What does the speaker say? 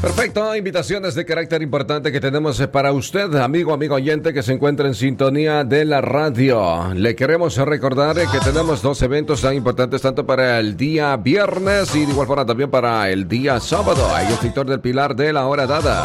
Perfecto, invitaciones de carácter importante que tenemos para usted, amigo oyente que se encuentra en sintonía de la radio. Le queremos recordar que tenemos dos eventos tan importantes tanto para el día viernes y de igual forma también para el día sábado. Ahí es Víctor del Pilar de La Hora Dada.